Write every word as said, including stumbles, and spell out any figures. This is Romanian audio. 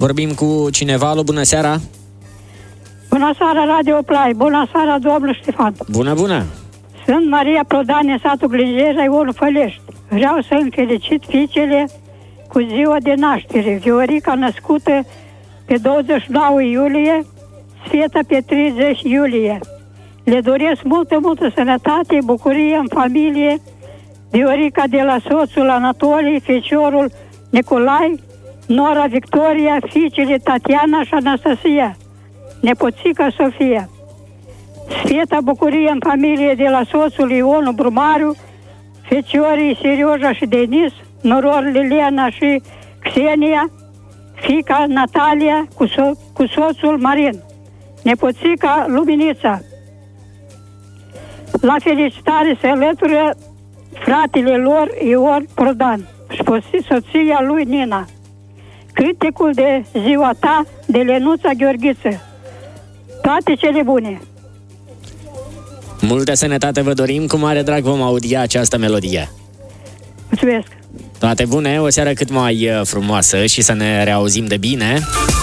Vorbim cu cineva. Alo, bună seara! Bună seara, Radio Play! Bună seara, domnul Ștefan! Bună, bună! Sunt Maria Prodane, satul Glinjeja, Ionu Fălești. Vreau să îmi felicit fiicele cu ziua de naștere. Viorica, născută pe douăzeci și nouă iulie, Sveta pe treizeci iulie. Le doresc multă, multă sănătate, bucurie în familie. Viorica de la soțul Anatolie, feciorul Nicolai, nora Victoria, fiicele Tatiana și Anastasia, nepoțica Sofia. Sveta, bucurie în familie de la soțul Ionu Brumariu, feciorii Serioja și Denis, noror Liliana și Xenia, fiica Natalia cu, so- cu soțul Marin, nepoțica Luminița. La felicitare se alătură fratele lor Ion Prodan și soția lui Nina. Cântecul de ziua ta de Lenuța Gheorghiță. Toate cele bune! Multă sănătate vă dorim, cu mare drag vom audia această melodie. Mulțumesc! Toate bune, o seară cât mai frumoasă și să ne reauzim de bine.